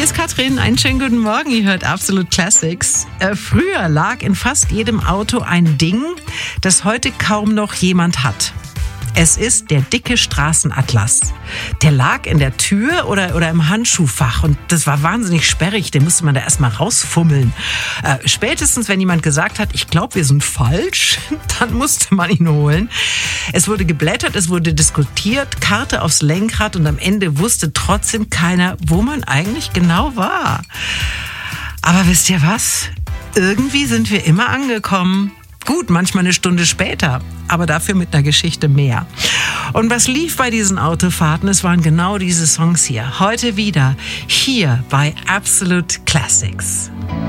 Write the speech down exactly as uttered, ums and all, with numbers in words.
ist Katrin, einen schönen guten Morgen. Ihr hört Absolut Classics. Äh, früher lag in fast jedem Auto ein Ding, das heute kaum noch jemand hat. Es ist der dicke Straßenatlas. Der lag in der Tür oder, oder im Handschuhfach und das war wahnsinnig sperrig, den musste man da erstmal rausfummeln. Äh, spätestens, wenn jemand gesagt hat, ich glaube, wir sind falsch, dann musste man ihn holen. Es wurde geblättert, es wurde diskutiert, Karte aufs Lenkrad und am Ende wusste trotzdem keiner, wo man eigentlich genau war. Aber wisst ihr was? Irgendwie sind wir immer angekommen. Gut, manchmal eine Stunde später, aber dafür mit einer Geschichte mehr. Und was lief bei diesen Autofahrten? Es waren genau diese Songs hier. Heute wieder hier bei Absolute Classics.